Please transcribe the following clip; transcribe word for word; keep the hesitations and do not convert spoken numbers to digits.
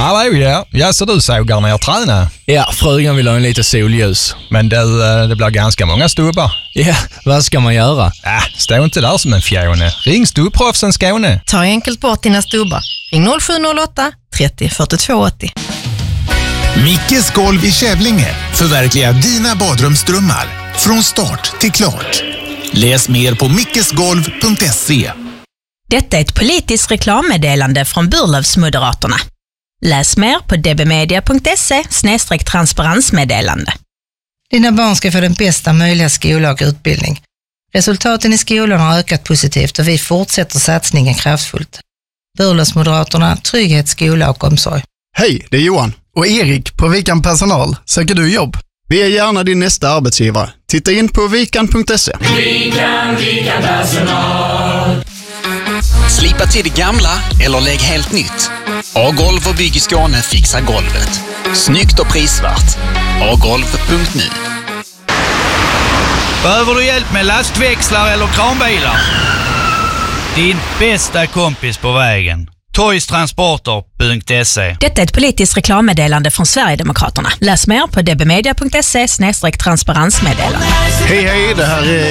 Hallå, ja. Ja, så du sågar ner träna? Ja, frugan vill ha en lite solljus. Men du, det blir ganska många stubbar. Ja, vad ska man göra? Äh, stå inte där som en fjone. Ring Stubbproffsen Skåne. Ta enkelt bort dina stubbar. Ring noll sju noll åtta trettio fyrtiotvå åttio. Mickes golv i Kävlinge förverkligar dina badrumsdrömmar från start till klart. Läs mer på mickesgolv punkt se. Detta är ett politiskt reklammeddelande från Burlövsmoderaterna. Läs mer på dbmedia punkt se snedstreck transparensmeddelande. Dina barn ska få den bästa möjliga skola och utbildning. Resultaten i skolan har ökat positivt och vi fortsätter satsningen kraftfullt. Burlövsmoderaterna, trygghet, skola och omsorg. Hej, det är Johan. Och Erik på Vikan Personal. Söker du jobb? Vi är gärna din nästa arbetsgivare. Titta in på vikan punkt se. Vikan, Vikan Personal. Slipa till det gamla eller lägg helt nytt. A-golv och Bygg i Skåne fixar golvet. Snyggt och prisvärt. a golv punkt nu. Behöver du hjälp med lastväxlar eller kranbilar? Din bästa kompis på vägen. toys transporter punkt se. Detta är ett politiskt reklammeddelande från Sverigedemokraterna. Läs mer på dbmedia punkt se snedstreck transparensmeddelande. Hej hej, det här är